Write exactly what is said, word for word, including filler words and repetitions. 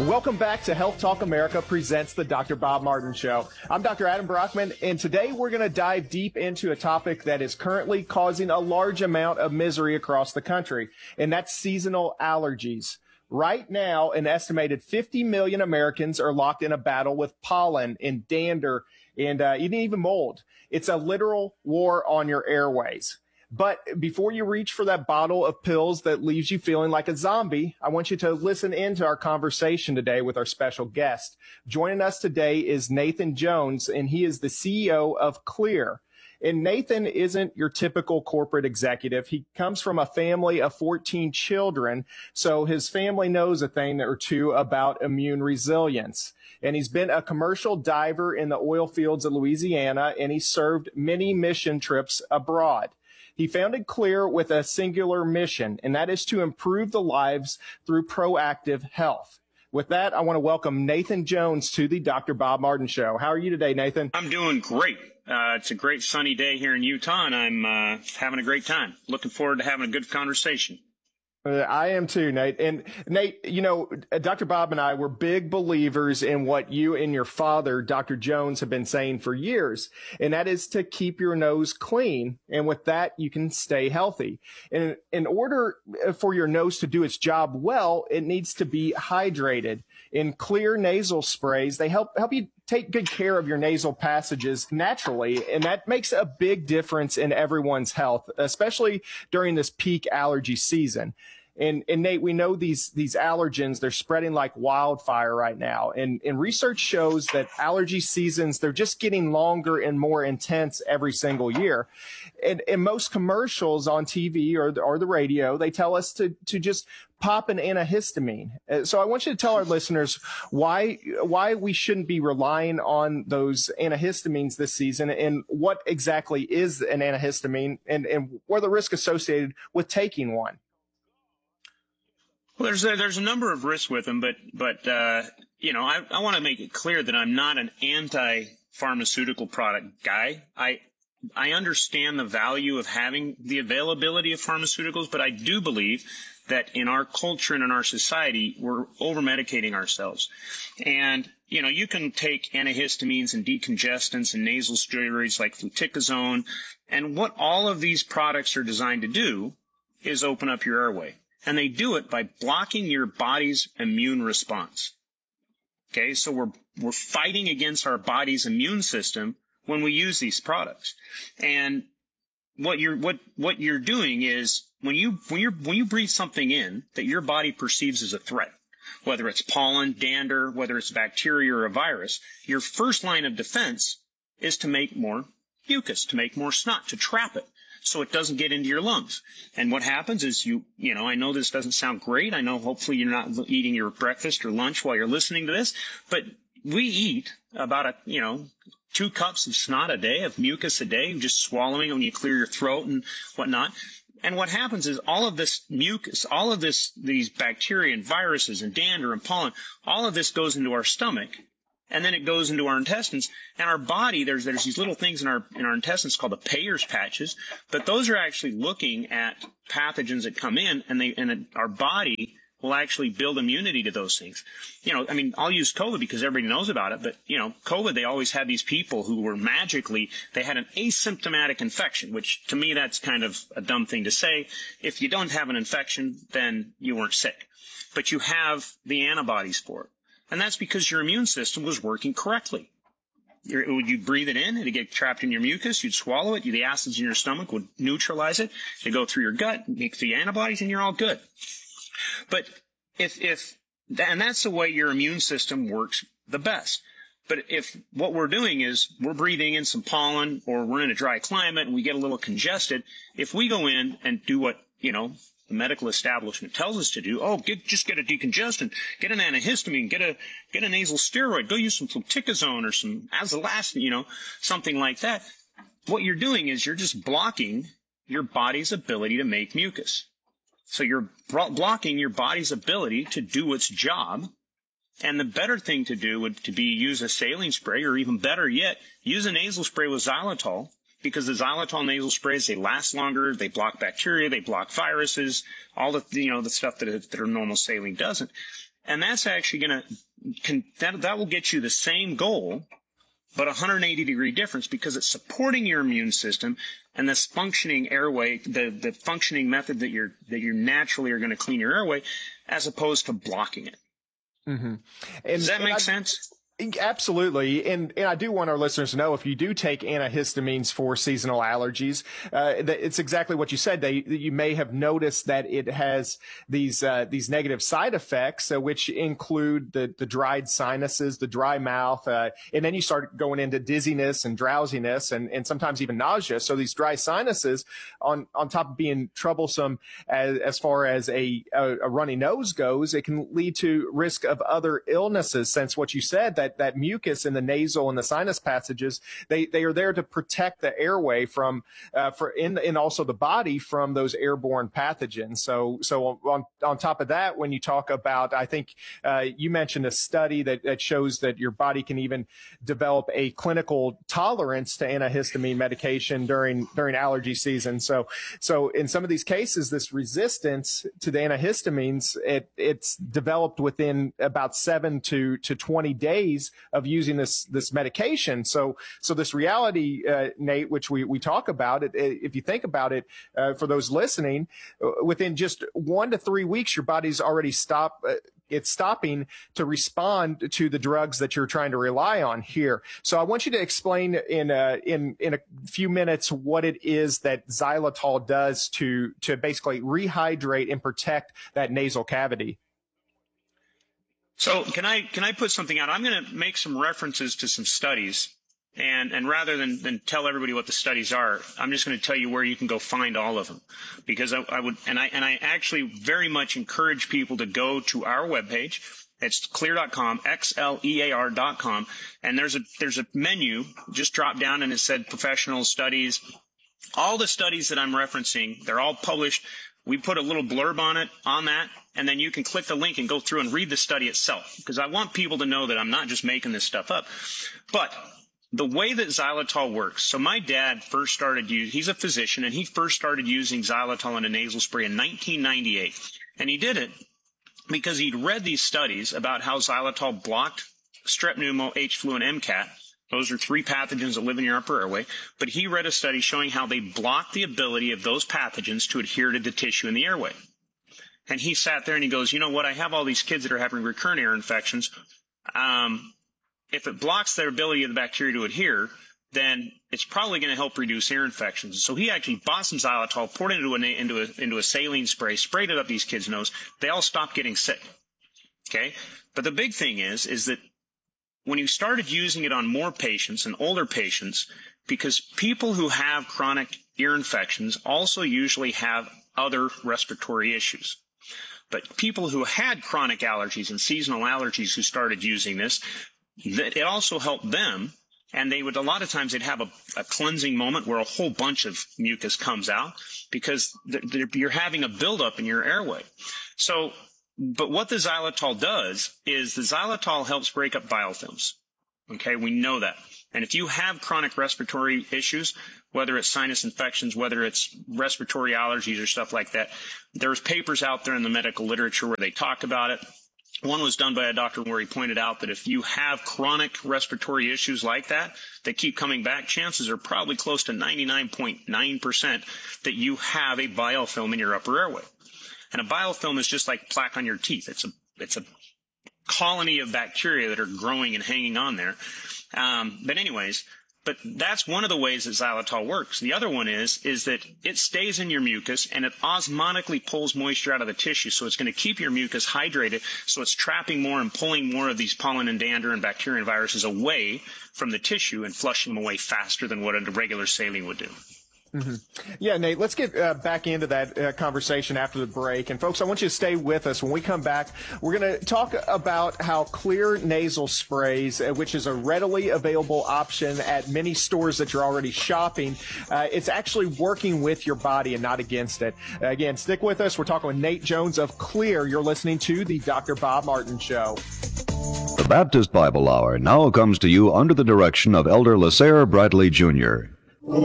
Welcome back to Health Talk America presents the Doctor Bob Martin Show. I'm Doctor Adam Brockman, and today we're going to dive deep into a topic that is currently causing a large amount of misery across the country, and that's seasonal allergies. Right now, an estimated fifty million Americans are locked in a battle with pollen and dander and uh, even mold. It's a literal war on your airways. But before you reach for that bottle of pills that leaves you feeling like a zombie, I want you to listen into our conversation today with our special guest. Joining us today is Nathan Jones, and he is the C E O of Xlear. And Nathan isn't your typical corporate executive. He comes from a family of fourteen children, so his family knows a thing or two about immune resilience. And he's been a commercial diver in the oil fields of Louisiana, and he served many mission trips abroad. He founded Xlear with a singular mission, and that is to improve the lives through proactive health. With that, I want to welcome Nathan Jones to the Doctor Bob Martin Show. How are you today, Nathan? I'm doing great. Uh, it's a great sunny day here in Utah, and I'm uh, having a great time. Looking forward to having a good conversation. Uh, I am too, Nate. And Nate, you know, Doctor Bob and I were big believers in what you and your father, Doctor Jones, have been saying for years, and that is to keep your nose clean. And with that, you can stay healthy. And in order for your nose to do its job well, it needs to be hydrated. In Xlear nasal sprays, they help help you take good care of your nasal passages naturally, and that makes a big difference in everyone's health, especially during this peak allergy season. And, and Nate, we know these, these allergens, they're spreading like wildfire right now. And, and research shows that allergy seasons, they're just getting longer and more intense every single year. And, and most commercials on T V or the, or the radio, they tell us to, to just pop an antihistamine. Uh, So I want you to tell our listeners why, why we shouldn't be relying on those antihistamines this season, and what exactly is an antihistamine, and, and what are the risks associated with taking one. Well, there's a, there's a number of risks with them, but but uh, you know, I, I want to make it clear that I'm not an anti-pharmaceutical product guy. I I understand the value of having the availability of pharmaceuticals, but I do believe that in our culture and in our society, we're over-medicating ourselves. And, you know, you can take antihistamines and decongestants and nasal steroids like fluticasone, and what all of these products are designed to do is open up your airway. And they do it by blocking your body's immune response. Okay, so we're we're fighting against our body's immune system when we use these products. And what you're what what you're doing is when you when you're when you breathe something in that your body perceives as a threat, whether it's pollen, dander, whether it's bacteria or a virus, your first line of defense is to make more mucus, to make more snot, to trap it, so it doesn't get into your lungs. And what happens is you, you know, I know this doesn't sound great. I know hopefully you're not eating your breakfast or lunch while you're listening to this, but we eat about a, you know, two cups of snot a day, of mucus a day, just swallowing it when you clear your throat and whatnot. And what happens is all of this mucus, all of this, these bacteria and viruses and dander and pollen, all of this goes into our stomach. And then it goes into our intestines, and our body, there's there's these little things in our in our intestines called the Peyer's patches, but those are actually looking at pathogens that come in, and they and it, our body will actually build immunity to those things. You know, I mean, I'll use COVID because everybody knows about it, but, you know, COVID, they always had these people who were magically, they had an asymptomatic infection, which to me, that's kind of a dumb thing to say. If you don't have an infection, then you weren't sick, but you have the antibodies for it. And that's because your immune system was working correctly. You're, you'd breathe it in, it'd get trapped in your mucus, you'd swallow it, the acids in your stomach would neutralize it, it'd go through your gut, make the antibodies, and you're all good. But if, if, and that's the way your immune system works the best. But if what we're doing is we're breathing in some pollen, or we're in a dry climate and we get a little congested, if we go in and do what, you know, the medical establishment tells us to do, oh, get, just get a decongestant, get an antihistamine, get a get a nasal steroid, go use some fluticasone or some azelastine, you know, something like that. What you're doing is you're just blocking your body's ability to make mucus. So you're blocking your body's ability to do its job. And the better thing to do would to be use a saline spray, or even better yet, use a nasal spray with xylitol because the xylitol nasal sprays, they last longer, they block bacteria, they block viruses, all the, you know, the stuff that a, that a normal saline doesn't. And that's actually going to, that, that will get you the same goal, but a one hundred eighty degree difference, because it's supporting your immune system and this functioning airway, the, the functioning method that you're, that you naturally are going to clean your airway, as opposed to blocking it. Mm-hmm. And, Does that make I, sense? Absolutely. And, and I do want our listeners to know, if you do take antihistamines for seasonal allergies, uh, that it's exactly what you said. They, you may have noticed that it has these, uh, these negative side effects, uh, which include the, the dried sinuses, the dry mouth, uh, and then you start going into dizziness and drowsiness and, and sometimes even nausea. So these dry sinuses, on, on top of being troublesome as, as far as a, a, a runny nose goes, it can lead to risk of other illnesses, since what you said, that that mucus in the nasal and the sinus passages, they, they are there to protect the airway from, uh, for in, and also the body from those airborne pathogens. So, so on, on top of that, when you talk about, I think, uh, you mentioned a study that, that shows that your body can even develop a clinical tolerance to antihistamine medication during, during allergy season. So, so in some of these cases, this resistance to the antihistamines, it, it's developed within about seven to, to twenty days of using this this medication. So so this reality, uh, Nate, which we, we talk about, it, if you think about it, uh, for those listening, uh, within just one to three weeks, your body's already stopped. Uh, it's stopping to respond to the drugs that you're trying to rely on here. So I want you to explain in a, in in a few minutes what it is that xylitol does to to basically rehydrate and protect that nasal cavity. So can I can I put something out? I'm going to make some references to some studies, and and rather than, than tell everybody what the studies are, I'm just going to tell you where you can go find all of them, because I, I would and I and I actually very much encourage people to go to our webpage. It's xlear dot com, X L E A R dot com, and there's a there's a menu. Just drop down and it said professional studies. All the studies that I'm referencing, they're all published. We put a little blurb on it, on that, and then you can click the link and go through and read the study itself, because I want people to know that I'm not just making this stuff up. But the way that xylitol works, so my dad first started using, he's a physician, and he first started using xylitol in a nasal spray in nineteen ninety-eight. And he did it because he'd read these studies about how xylitol blocked strep pneumo, H flu, and M CAT. Those are three pathogens that live in your upper airway. But he read a study showing how they block the ability of those pathogens to adhere to the tissue in the airway. And he sat there and he goes, you know what, I have all these kids that are having recurrent ear infections. Um, if it blocks their ability of the bacteria to adhere, then it's probably going to help reduce ear infections. So he actually bought some xylitol, poured it into a, into a, into a saline spray, sprayed it up these kids' nose. They all stopped getting sick. Okay? But the big thing is, is that when you started using it on more patients and older patients, because people who have chronic ear infections also usually have other respiratory issues. But people who had chronic allergies and seasonal allergies who started using this, that it also helped them. And they would, a lot of times they'd have a, a cleansing moment where a whole bunch of mucus comes out because they're, they're, you're having a buildup in your airway. So, but what the xylitol does is the xylitol helps break up biofilms. Okay, we know that. And if you have chronic respiratory issues, whether it's sinus infections, whether it's respiratory allergies or stuff like that, there's papers out there in the medical literature where they talk about it. One was done by a doctor where he pointed out that if you have chronic respiratory issues like that, that keep coming back, chances are probably close to ninety-nine point nine percent that you have a biofilm in your upper airway. And a biofilm is just like plaque on your teeth. It's a, it's a colony of bacteria that are growing and hanging on there. Um, but anyways, but that's one of the ways that xylitol works. The other one is, is that it stays in your mucus and it osmotically pulls moisture out of the tissue. So it's going to keep your mucus hydrated. So it's trapping more and pulling more of these pollen and dander and bacteria and viruses away from the tissue and flushing them away faster than what a regular saline would do. Mm-hmm. Yeah, Nate, let's get uh, back into that uh, conversation after the break. And folks, I want you to stay with us. When we come back, we're going to talk about how Xlear nasal sprays, uh, which is a readily available option at many stores that you're already shopping, uh, it's actually working with your body and not against it. Uh, again, stick with us. We're talking with Nate Jones of Xlear. You're listening to the Doctor Bob Martin Show. The Baptist Bible Hour now comes to you under the direction of Elder LaSair Bradley Junior